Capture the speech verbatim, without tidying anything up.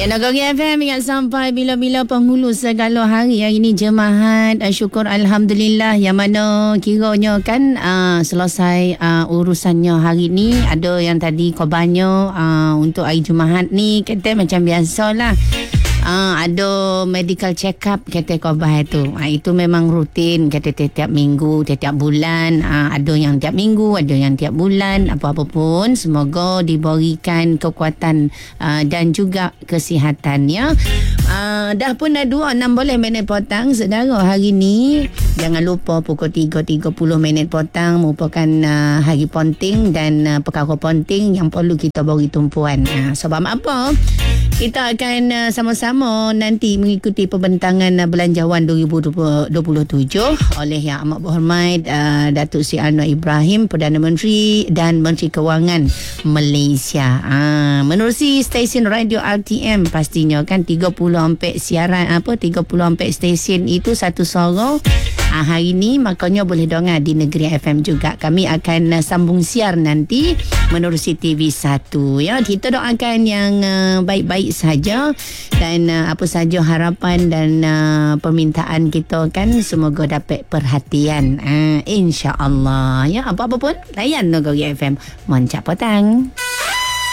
Ya, Nagari F M ingat sampai bila-bila penghulu segala hari. Hari ini jemaat uh, syukur Alhamdulillah, yang mana kiranya kan uh, selesai uh, urusannya hari ni. Ada yang tadi korbannya uh, untuk hari Jumaat ni kata macam biasalah. Uh, ada medical check up kata korban tu. Uh, itu memang rutin kata tiap minggu, tiap bulan. Uh, ada yang tiap minggu, ada yang tiap bulan. Apa-apa pun semoga diberikan kekuatan uh, dan juga kesihatannya. Uh, dah pun dah dua enam boleh minit petang saudara hari ni. Jangan lupa pukul tiga tiga puluh minit petang merupakan uh, hari penting dan uh, perkara penting yang perlu kita beri tumpuan. Uh, sebab apa? Kita akan uh, sama-sama nanti mengikuti pembentangan uh, Belanjawan dua ribu dua puluh tujuh oleh Yang Amat Berhormat uh, Datuk Seri Anwar Ibrahim, Perdana Menteri dan Menteri Kewangan Malaysia. Uh, menerusi stesen radio R T M pastinya kan tiga puluh ampere siaran apa tiga puluh ampere stesen itu satu suara. Uh, hari ni makanya boleh dengar di Negeri F M juga. Kami akan uh, sambung siar nanti menerusi T V satu ya. Kita doakan yang uh, baik-baik saja dan uh, apa saja harapan dan uh, permintaan kita kan semoga dapat perhatian uh, insya-Allah ya. Apa-apa pun layan Nagari F M Moncak Petang.